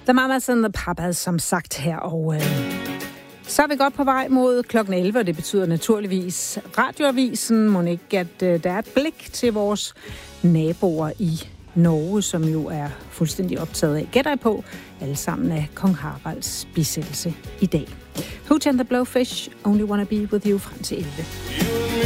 The Mamas and the Papas, som sagt her, og så er vi godt på vej mod klokken 11, og det betyder naturligvis Radioavisen. Må ikke, at der er et blik til vores naboer i Norge, som jo er fuldstændig optaget af, gætter jeg på, alle sammen af kong Haralds bisættelse i dag. Hooch and the Blowfish, Only Wanna Be With You frem til 11.